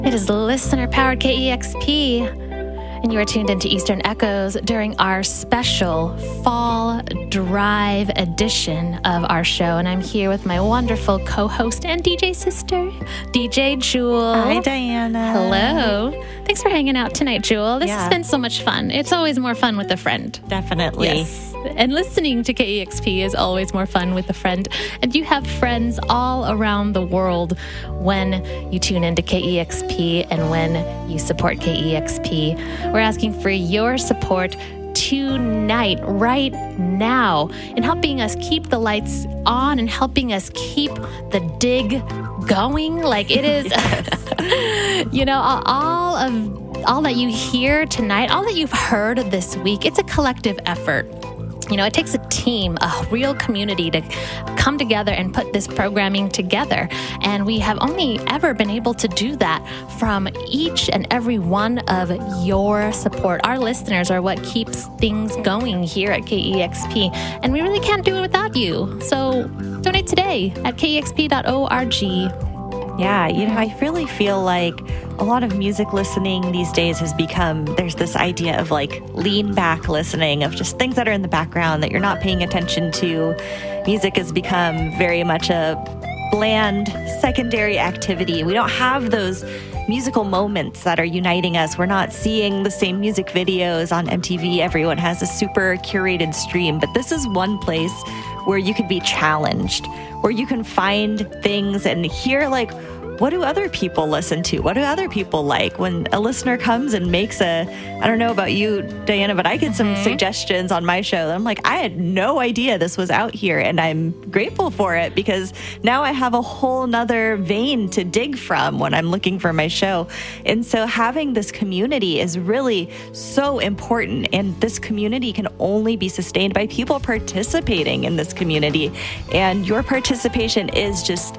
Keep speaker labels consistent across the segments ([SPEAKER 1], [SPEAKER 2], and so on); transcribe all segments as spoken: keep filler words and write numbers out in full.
[SPEAKER 1] It is listener-powered K E X P, and you are tuned into Eastern Echoes during our special Fall Drive edition of our show. And I'm here with my wonderful co-host and D J sister, D J Jewel.
[SPEAKER 2] Hi, Diana.
[SPEAKER 1] Hello. Thanks for hanging out tonight, Jewel. This
[SPEAKER 2] yeah.
[SPEAKER 1] has been so much fun. It's always more fun with a friend.
[SPEAKER 2] Definitely.
[SPEAKER 1] Yes. And listening to K E X P is always more fun with a friend. And you have friends all around the world when you tune into K E X P and when you support K E X P. We're asking for your support tonight, right now, in helping us keep the lights on and helping us keep the dig going. Like it is, you know, all of all that you hear tonight, all that you've heard this week, it's a collective effort. You know, it takes a team, a real community to come together and put this programming together. And we have only ever been able to do that from each and every one of your support. Our listeners are what keeps things going here at K E X P. And we really can't do it without you. So donate today at K E X P dot org.
[SPEAKER 2] Yeah, you know, I really feel like a lot of music listening these days has become, there's this idea of like lean back listening, of just things that are in the background that you're not paying attention to. Music has become very much a bland secondary activity. We don't have those musical moments that are uniting us. We're not seeing the same music videos on M T V. Everyone has a super curated stream, but this is one place where you can be challenged, where you can find things and hear like, what do other people listen to? What do other people like? When a listener comes and makes a, I don't know about you, Diana, but I get some mm-hmm. suggestions on my show that I'm like, I had no idea this was out here, and I'm grateful for it because now I have a whole nother vein to dig from when I'm looking for my show. And so having this community is really so important, and this community can only be sustained by people participating in this community. And your participation is just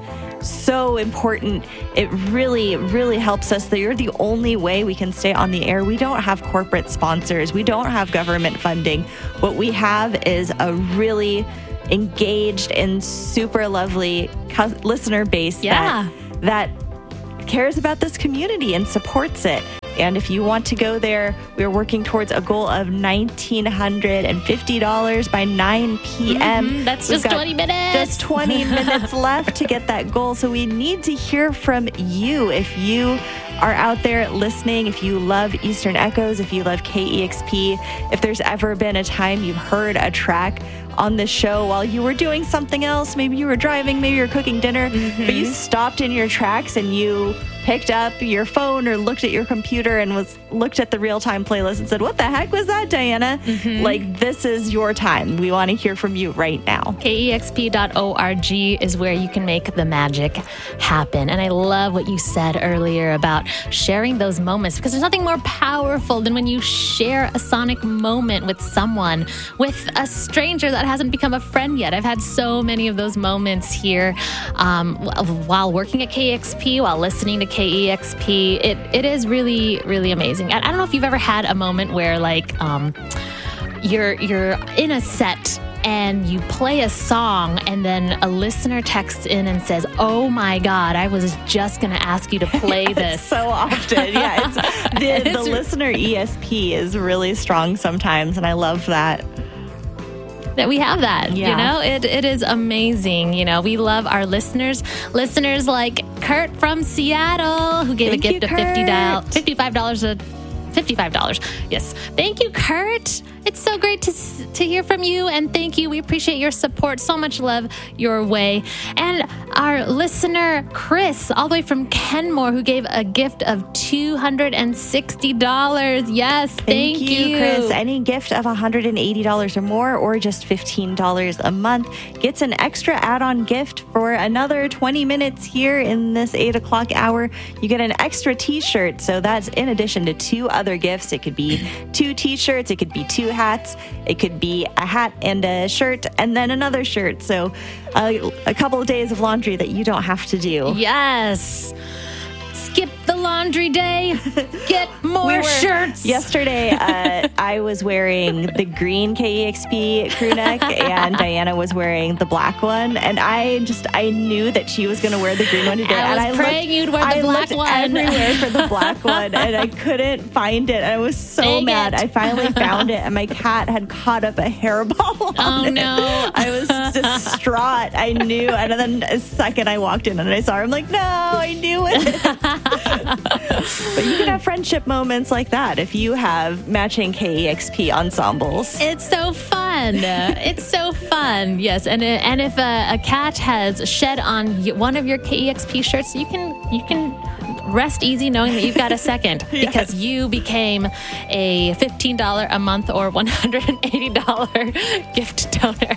[SPEAKER 2] so important. It really, really helps us that you're the only way we can stay on the air. We don't have corporate sponsors. We don't have government funding. What we have is a really engaged and super lovely co- listener base
[SPEAKER 1] yeah.
[SPEAKER 2] that, that cares about this community and supports it. And if you want to go there, we're working towards a goal of one thousand nine hundred fifty dollars by nine p.m.
[SPEAKER 1] Mm-hmm. That's
[SPEAKER 2] We've
[SPEAKER 1] just twenty minutes.
[SPEAKER 2] Just twenty minutes left to get that goal. So we need to hear from you. If you are out there listening, if you love Eastern Echoes, if you love K E X P, if there's ever been a time you've heard a track on the show while you were doing something else, maybe you were driving, maybe you were cooking dinner, mm-hmm. but you stopped in your tracks and you picked up your phone or looked at your computer and was looked at the real-time playlist and said, what the heck was that, Diana? Mm-hmm. Like, this is your time. We want to hear from you right now.
[SPEAKER 1] K E X P dot org is where you can make the magic happen. And I love what you said earlier about sharing those moments, because there's nothing more powerful than when you share a sonic moment with someone, with a stranger that hasn't become a friend yet. I've had so many of those moments here um, while working at K E X P, while listening to K E X P. It it is really, really amazing. I, I don't know if you've ever had a moment where like um, you're you're in a set and you play a song and then a listener texts in and says, oh my God, I was just going to ask you to play this.
[SPEAKER 2] So often. Yeah. It's, the
[SPEAKER 1] it's,
[SPEAKER 2] the listener E S P is really strong sometimes, and I love that.
[SPEAKER 1] That we have that,
[SPEAKER 2] yeah.
[SPEAKER 1] you know, it it is amazing. You know, we love our listeners, listeners like Kurt from Seattle, who gave
[SPEAKER 2] Thank
[SPEAKER 1] a gift
[SPEAKER 2] you,
[SPEAKER 1] of fifty dollars,
[SPEAKER 2] Kurt.
[SPEAKER 1] fifty-five dollars a fifty-five dollars. Yes. Thank you, Kurt. It's so great to to hear from you, and thank you. We appreciate your support. So much love your way. And our listener, Chris, all the way from Kenmore, who gave a gift of two hundred sixty dollars. Yes, thank,
[SPEAKER 2] thank you,
[SPEAKER 1] you,
[SPEAKER 2] Chris. Any gift of one hundred eighty dollars or more, or just fifteen dollars a month, gets an extra add-on gift for another twenty minutes here in this eight o'clock hour. You get an extra t-shirt. So that's in addition to two other gifts. It could be two t-shirts. It could be two hats. It could be a hat and a shirt and then another shirt. So uh, a couple of days of laundry that you don't have to do.
[SPEAKER 1] Yes. Skip the laundry day. Get more
[SPEAKER 2] We were-
[SPEAKER 1] shirts.
[SPEAKER 2] Yesterday, uh, I was wearing the green K E X P crew neck, and Diana was wearing the black one. And I just, I knew that she was going to wear the green one today.
[SPEAKER 1] I
[SPEAKER 2] and
[SPEAKER 1] was
[SPEAKER 2] I
[SPEAKER 1] praying
[SPEAKER 2] looked,
[SPEAKER 1] you'd wear the
[SPEAKER 2] I
[SPEAKER 1] black
[SPEAKER 2] looked
[SPEAKER 1] one.
[SPEAKER 2] everywhere for the black one, and I couldn't find it. I was so
[SPEAKER 1] Dang
[SPEAKER 2] mad.
[SPEAKER 1] it.
[SPEAKER 2] I finally found it, and my cat had caught up a hairball on
[SPEAKER 1] Oh,
[SPEAKER 2] it.
[SPEAKER 1] no.
[SPEAKER 2] I was distraught. I knew. And then a second I walked in and I saw her, I'm like, no, I knew it. But you can have friendship moments like that if you have matching K E X P ensembles.
[SPEAKER 1] It's so fun. It's so fun. Yes, and and if a, a cat has shed on y- one of your K E X P shirts, you can you can rest easy knowing that you've got a second
[SPEAKER 2] Yes.
[SPEAKER 1] because you became a fifteen dollars a month or one hundred eighty dollars gift donor.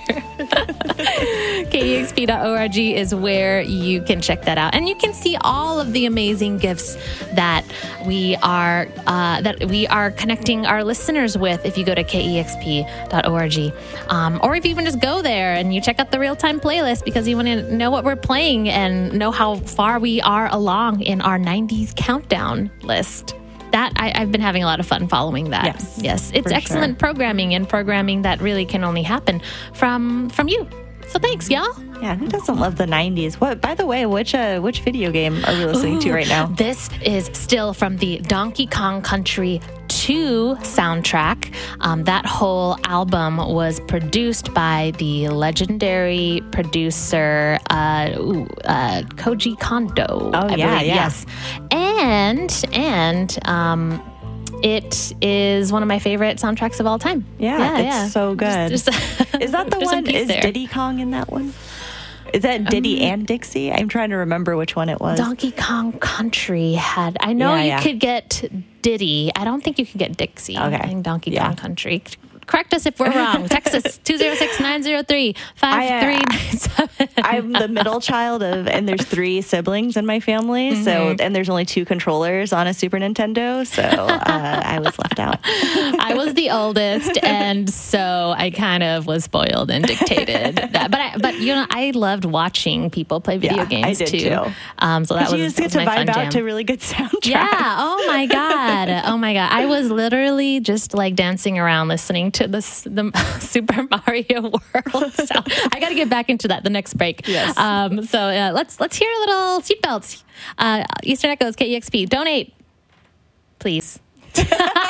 [SPEAKER 1] K E X P dot org is where you can check that out, and you can see all of the amazing gifts that we are uh, that we are connecting our listeners with. If you go to K E X P dot org, um, or if you even just go there and you check out the real time playlist because you want to know what we're playing and know how far we are along in our nineties countdown list. That I, I've been having a lot of fun following that.
[SPEAKER 2] Yes,
[SPEAKER 1] yes, it's
[SPEAKER 2] for
[SPEAKER 1] excellent
[SPEAKER 2] sure.
[SPEAKER 1] programming and programming that really can only happen from from you. So thanks, y'all.
[SPEAKER 2] Yeah, who doesn't love the nineties? What? By the way, which uh, which video game are we listening to
[SPEAKER 1] Ooh,
[SPEAKER 2] right now?
[SPEAKER 1] This is still from the Donkey Kong Country two soundtrack. Um, that whole album was produced by the legendary producer uh, ooh, uh, Koji Kondo.
[SPEAKER 2] Oh,
[SPEAKER 1] I
[SPEAKER 2] yeah,
[SPEAKER 1] believe.
[SPEAKER 2] yeah.
[SPEAKER 1] Yes, and and um, it is one of my favorite soundtracks of all time.
[SPEAKER 2] Yeah, it's so good.
[SPEAKER 1] Just- just-
[SPEAKER 2] Is that the
[SPEAKER 1] there's some
[SPEAKER 2] one?
[SPEAKER 1] peace
[SPEAKER 2] Is
[SPEAKER 1] there.
[SPEAKER 2] Diddy Kong in that one? Is that Diddy and Dixie? I'm trying to remember which one it was.
[SPEAKER 1] Donkey Kong Country had. I know
[SPEAKER 2] Yeah,
[SPEAKER 1] you
[SPEAKER 2] yeah.
[SPEAKER 1] could get Diddy. I don't think you could get Dixie.
[SPEAKER 2] Okay.
[SPEAKER 1] I think Donkey
[SPEAKER 2] Yeah.
[SPEAKER 1] Kong Country. Correct us if we're wrong. Text us two zero six, nine zero three, five three nine seven.
[SPEAKER 2] I'm the middle child of, and there's three siblings in my family.
[SPEAKER 1] Mm-hmm.
[SPEAKER 2] So, and there's only two controllers on a Super Nintendo. So uh, I was left out.
[SPEAKER 1] I was the oldest, and so I kind of was spoiled and dictated that. But I, but you know, I loved watching people play video
[SPEAKER 2] Yeah, I
[SPEAKER 1] games
[SPEAKER 2] did
[SPEAKER 1] too.
[SPEAKER 2] too.
[SPEAKER 1] Um, so that was,
[SPEAKER 2] You just
[SPEAKER 1] that
[SPEAKER 2] get
[SPEAKER 1] was
[SPEAKER 2] to
[SPEAKER 1] my fun
[SPEAKER 2] vibe
[SPEAKER 1] jam.
[SPEAKER 2] out to really good soundtracks.
[SPEAKER 1] Yeah. Oh my God. Oh my God. I was literally just like dancing around listening to this the Super Mario World sound. I got to get back into that the next break.
[SPEAKER 2] Yes.
[SPEAKER 1] Um, so uh, let's let's hear a little seatbelts. Uh, Eastern Echoes K E X P. Donate, please.